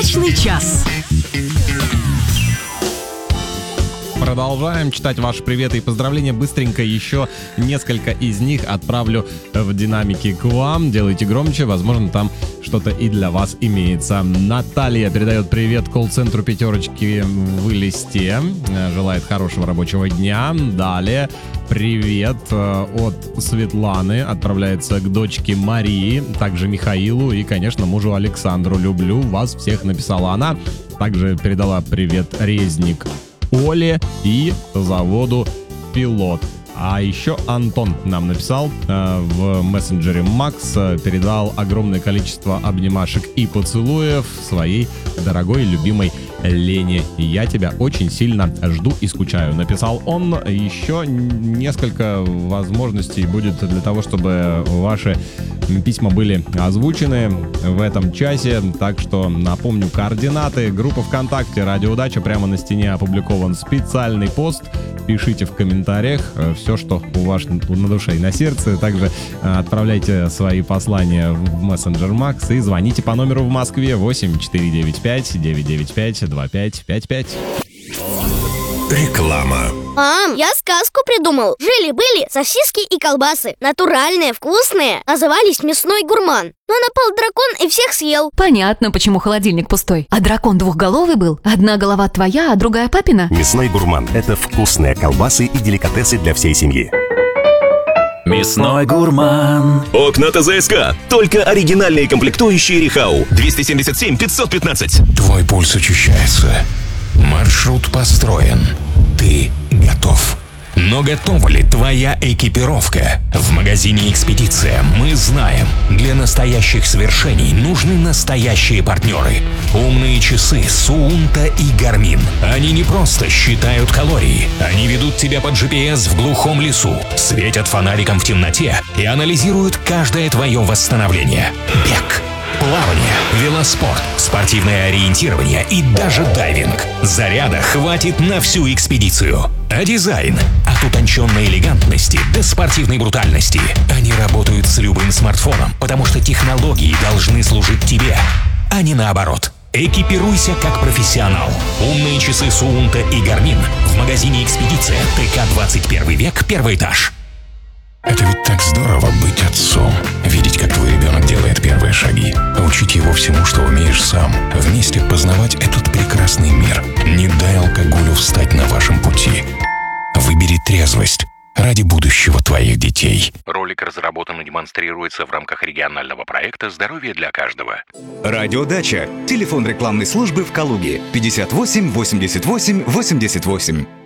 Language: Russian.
Удачный час. Продолжаем читать ваши приветы и поздравления. Быстренько еще несколько из них отправлю в динамике к вам. Делайте громче, возможно, там что-то и для вас имеется. Наталья передает привет колл-центру «Пятерочки» в Элисте. Желает хорошего рабочего дня. Далее привет от Светланы отправляется к дочке Марии, также Михаилу и, конечно, мужу Александру. Люблю вас всех, написала она. Также передала привет Резник Оле и заводу «Пилот». А еще Антон нам написал в мессенджере Макс, передал огромное количество обнимашек и поцелуев своей дорогой и любимой Лене. Я тебя очень сильно жду и скучаю. Написал он. Еще несколько возможностей будет для того, чтобы ваши письма были озвучены в этом часе. Так что напомню координаты. Группа ВКонтакте «Радио Удача». Прямо на стене опубликован специальный пост. Пишите в комментариях все, что у вас на душе и на сердце. Также отправляйте свои послания в мессенджер Макс и звоните по номеру в Москве 8495-995-2555. Реклама. Мам, я сказку придумал. Жили-были сосиски и колбасы. Натуральные, вкусные. Назывались «Мясной гурман». Но напал дракон и всех съел. Понятно, почему холодильник пустой. А дракон двухголовый был? Одна голова твоя, а другая папина? Мясной гурман – это вкусные колбасы и деликатесы для всей семьи. Мясной гурман. Окна ТЗСК. Только оригинальные комплектующие Рихау. 277 515. Твой пульс учащается. Маршрут построен. Ты готов. Но готова ли твоя экипировка? В магазине «Экспедиция» мы знаем, для настоящих свершений нужны настоящие партнеры. Умные часы Суунта и Гармин. Они не просто считают калории. Они ведут тебя под GPS в глухом лесу, светят фонариком в темноте и анализируют каждое твое восстановление. Бег, плавание, велоспорт, спортивное ориентирование и даже дайвинг. Заряда хватит на всю экспедицию. А дизайн? От утонченной элегантности до спортивной брутальности. Они работают с любым смартфоном, потому что технологии должны служить тебе, а не наоборот. Экипируйся как профессионал. Умные часы Суунта и Гармин в магазине «Экспедиция». ТК 21 век, первый этаж. Это ведь так здорово быть отцом. Видеть, как твой ребенок делает первые шаги. Учить его всему, что умеешь сам. Вместе познавать этот прекрасный мир. Не дай алкоголю встать на вашем пути. Выбери трезвость ради будущего твоих детей. Ролик разработан и демонстрируется в рамках регионального проекта «Здоровье для каждого». Радио Дача. Телефон рекламной службы в Калуге. 58 88 88.